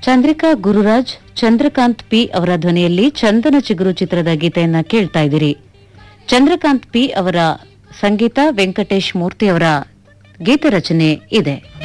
Chandrika Gururaj, Chandrakant P ಅವರ ಧ್ವನಿಯಲ್ಲಿ ಚಂದನ ಚಿಗುರು ಚಿತ್ರದ ಗೀತೆಯನ್ನ ಕೇಳ್ತಾ ಇದ್ದೀರಿ. ಚಂದ್ರಕಾಂತ್ ಪಿ ಅವರ ಸಂಗೀತ, ವೆಂಕಟೇಶ್ ಮೂರ್ತಿ ಅವರ ಗೀತ ರಚನೆ ಇದೆ.